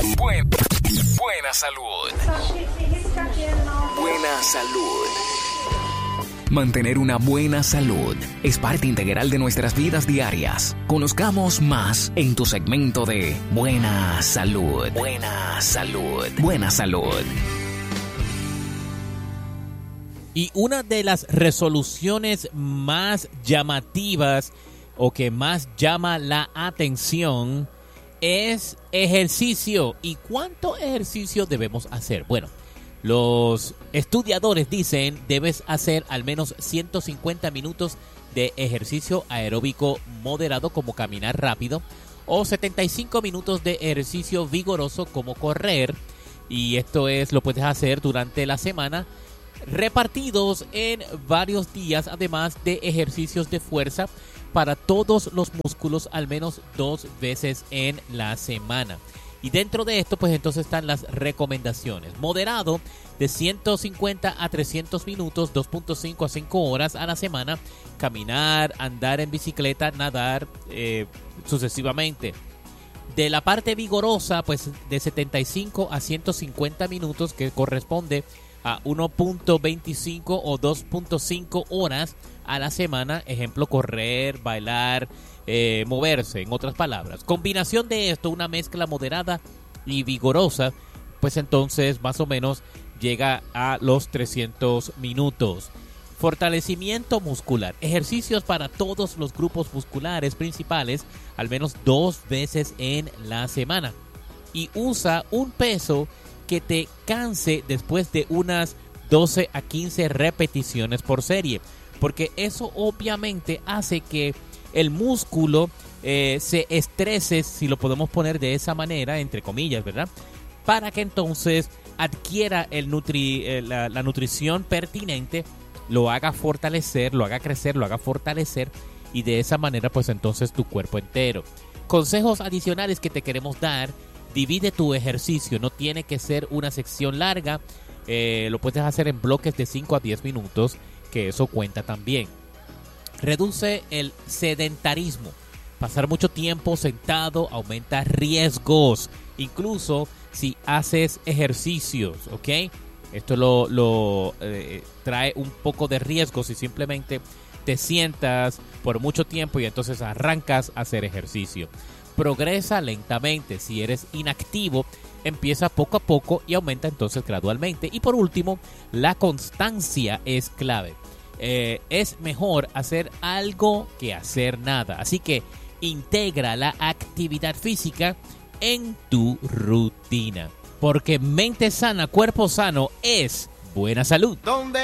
Buena salud. Buena salud. Mantener una buena salud es parte integral de nuestras vidas diarias. Conozcamos más en tu segmento de Buena Salud. Buena Salud. Buena Salud. Y una de las resoluciones más llamativas o que más llama la atención es ejercicio. ¿Y cuánto ejercicio debemos hacer? Bueno, los estudiadores dicen debes hacer al menos 150 minutos de ejercicio aeróbico moderado como caminar rápido o 75 minutos de ejercicio vigoroso como correr. Y esto lo puedes hacer durante la semana repartidos en varios días, además de ejercicios de fuerza para todos los músculos al menos 2 veces en la semana. Y dentro de esto, pues entonces están las recomendaciones. Moderado de 150 a 300 minutos, 2.5 a 5 horas a la semana. Caminar, andar en bicicleta, nadar, sucesivamente. De la parte vigorosa, pues de 75 a 150 minutos, que corresponde a 1.25 o 2.5 horas a la semana. Ejemplo, correr, bailar, moverse, en otras palabras. Combinación de esto, una mezcla moderada y vigorosa, pues entonces más o menos llega a los 300 minutos. Fortalecimiento muscular. Ejercicios para todos los grupos musculares principales, al menos 2 veces en la semana. Y usa un peso que te canse después de unas 12 a 15 repeticiones por serie, porque eso obviamente hace que el músculo se estrese, si lo podemos poner de esa manera, entre comillas, ¿verdad? Para que entonces adquiera la nutrición pertinente, lo haga fortalecer, lo haga crecer, lo haga fortalecer, y de esa manera pues entonces tu cuerpo entero. Consejos adicionales que te queremos dar: divide tu ejercicio, no tiene que ser una sección larga, lo puedes hacer en bloques de 5 a 10 minutos, que eso cuenta también. Reduce el sedentarismo. Pasar mucho tiempo sentado aumenta riesgos, incluso si haces ejercicios, ¿ok? Esto trae un poco de riesgo si simplemente te sientas por mucho tiempo y entonces arrancas a hacer ejercicio. Progresa lentamente. Si eres inactivo, empieza poco a poco y aumenta entonces gradualmente. Y por último, la constancia es clave. Es mejor hacer algo que hacer nada. Así que integra la actividad física en tu rutina. Porque mente sana, cuerpo sano es buena salud.